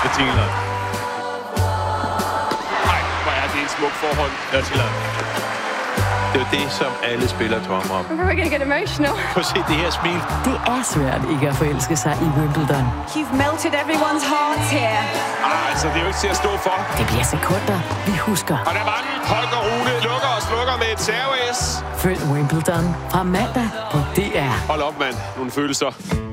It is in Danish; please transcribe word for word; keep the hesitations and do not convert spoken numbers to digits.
Gratulerer. Nej, hvor er det en smuk forhold. Gratulerer. Det er jo det, som alle spillere drømmer om. I'm probably gonna get emotional. Prøv at se det her smil. Det er svært ikke at forelske sig i Wimbledon. You've melted everyone's hearts here. Ah, altså, det er jo ikke til at stå for. Det bliver sekunder, vi husker. Og der var den. Holger Rune lukker og slukker med et serve-S. Følg Wimbledon fra mandag på D R. Hold op, mand. Nogle følelser.